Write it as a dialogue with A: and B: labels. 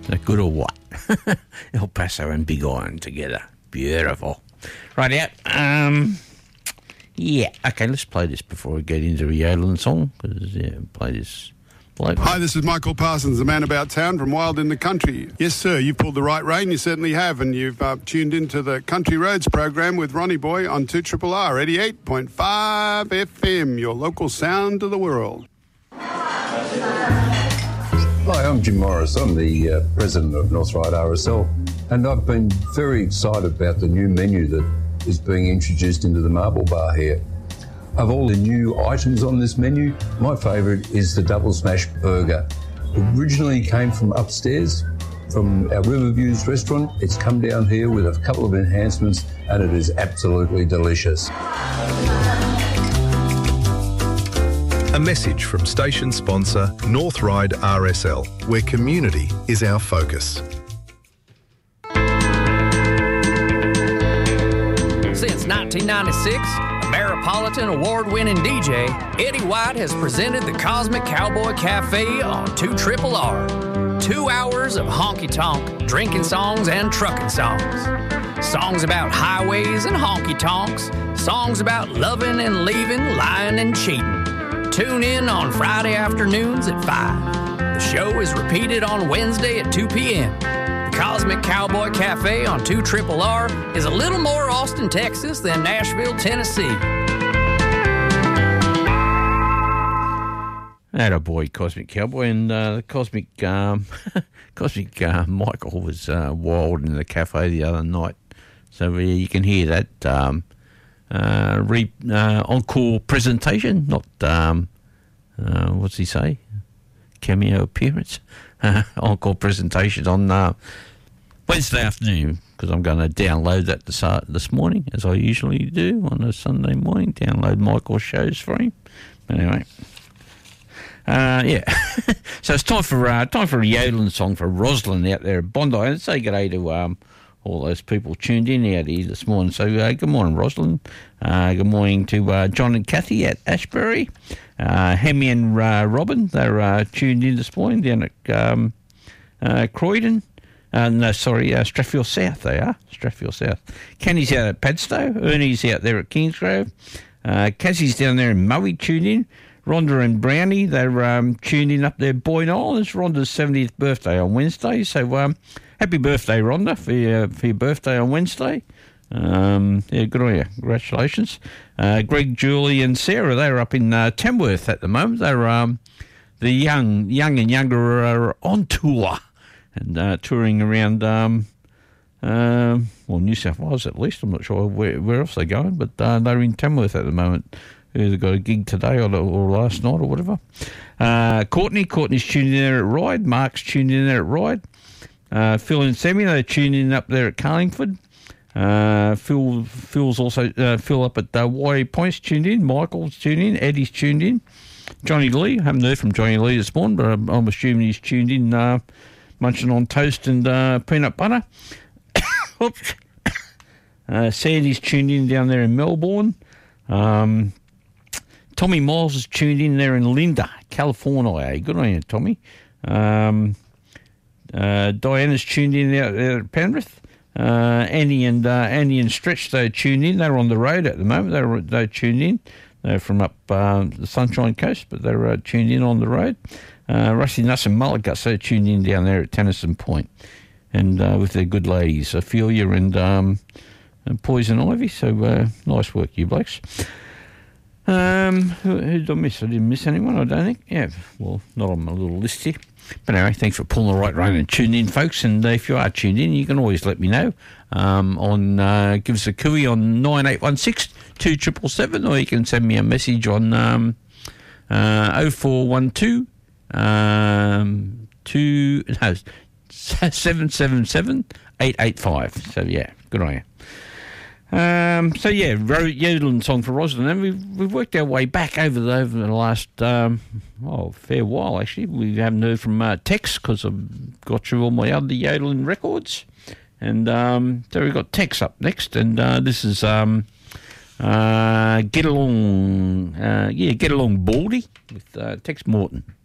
A: That good or what? El Paso and Big Iron together. Beautiful. Right out. Yeah. Okay, let's play this before we get into a yodeling song. Play this.
B: Hi, this is Michael Parsons, the man about town from Wild in the Country. Yes, sir, you've pulled the right rein, you certainly have, and you've tuned into the Country Roads program with Ronnie Boy on 2RRR 88.5 FM, your local sound to the world.
C: Hi, I'm Jim Morris. I'm the president of North Ryde RSL, and I've been very excited about the new menu that is being introduced into the Marble Bar here. Of all the new items on this menu, my favourite is the Double Smash Burger. Originally came from upstairs, from our Riverviews restaurant. It's come down here with a couple of enhancements, and it is absolutely delicious.
D: A message from station sponsor North Ryde RSL, where community is our focus.
E: Since 1996, Ameripolitan award-winning DJ Eddie White has presented the Cosmic Cowboy Cafe on 2RRR. 2 hours of honky-tonk, drinking songs and trucking songs. Songs about highways and honky-tonks. Songs about loving and leaving, lying and cheating. Tune in on Friday afternoons at 5. The show is repeated on Wednesday at 2 p.m. The Cosmic Cowboy Cafe on 2RRR is a little more Austin, Texas than Nashville, Tennessee.
A: Atta boy, Cosmic Cowboy, and the Cosmic Michael was wild in the cafe the other night. So you can hear that encore presentation, not what's he say? Cameo appearance, encore presentation on Wednesday afternoon, because I'm going to download that this morning, as I usually do on a Sunday morning. Download Michael's shows for him. Anyway, yeah. So it's time for a yodeling song for Rosalind out there at Bondi. And say good day to all those people tuned in out here this morning. So good morning, Rosalind. Good morning to John and Kathy at Ashbury. Hemi and Robin, they're tuned in this morning down at Croydon. Strathfield South they are. Strathfield South. Kenny's out at Padstow. Ernie's out there at Kingsgrove. Cassie's down there in Maui, tuned in. Rhonda and Brownie, they're tuned in up there at Boyne Island. It's Rhonda's 70th birthday on Wednesday. So happy birthday, Rhonda, for your birthday on Wednesday. Yeah, good on you. Congratulations. Greg, Julie and Sarah, they're up in Tamworth at the moment. They're the young and younger are on tour and touring around New South Wales at least. I'm not sure where else they're going, but they're in Tamworth at the moment. They've got a gig today or last night or whatever. Courtney's tuned in there at Ryde. Mark's tuned in there at Ryde. Phil and Sammy, they're tuned in up there at Carlingford. Phil's also Phil up at Warrior Point's tuned in. Michael's tuned in. Eddie's tuned in. Johnny Lee, I haven't heard from Johnny Lee this morning, but I'm assuming he's tuned in, munching on toast and peanut butter. Oops. Sandy's tuned in down there in Melbourne. Tommy Miles is tuned in there in Linda, California. Good on you, Tommy. Diana's tuned in out there at Penrith. Andy and Stretch, they're tuned in. They're on the road at the moment. They're tuned in. They're from up the Sunshine Coast, but they're tuned in on the road. Rusty Nuss and Mulligus, they're tuned in down there at Tennyson Point, and with their good ladies, Ophelia and Poison Ivy. So nice work, you blokes. Who did I miss? I didn't miss anyone, I don't think. Yeah, well, not on my little list here. But anyway, thanks for pulling the right rein and tuning in, folks. And if you are tuned in, you can always let me know give us a cooey on 9816 2777, or you can send me a message on 0412 777 885. So yeah, good on you. Yodeling song for Rosalind, and we've worked our way back over the last fair while actually. We haven't heard from Tex because I've got through all my other yodeling records, and so we've got Tex up next, and this is Get Along Baldy with Tex Morton.